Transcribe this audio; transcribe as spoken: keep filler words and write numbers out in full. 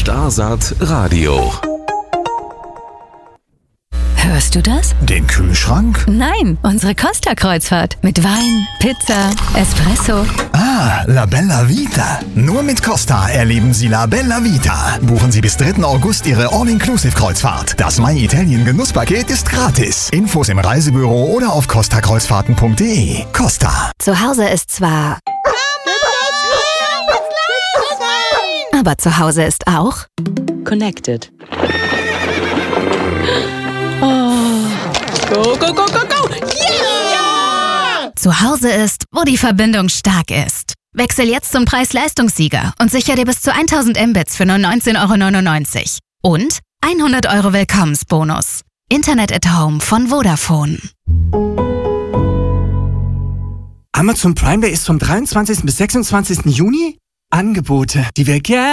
Starsaat Radio. Hörst du das? Den Kühlschrank? Nein, unsere Costa-Kreuzfahrt. Mit Wein, Pizza, Espresso. Ah, La Bella Vita. Nur mit Costa erleben Sie La Bella Vita. Buchen Sie bis dritten August Ihre All-Inclusive-Kreuzfahrt. Das My Italien Genusspaket ist gratis. Infos im Reisebüro oder auf costa kreuzfahrten punkt de. Costa. Zu Hause ist zwar... Aber zu Hause ist auch... Connected. Go, go, go, go, go! Yeah! Zu Hause ist, wo die Verbindung stark ist. Wechsel jetzt zum Preis-Leistungssieger und sichere dir bis zu tausend Mbits für nur neunzehn Euro neunundneunzig. Und hundert Euro Willkommensbonus. Internet at Home von Vodafone. Amazon Prime Day ist vom dreiundzwanzigsten bis sechsundzwanzigsten Juni. Angebote, die wir gerne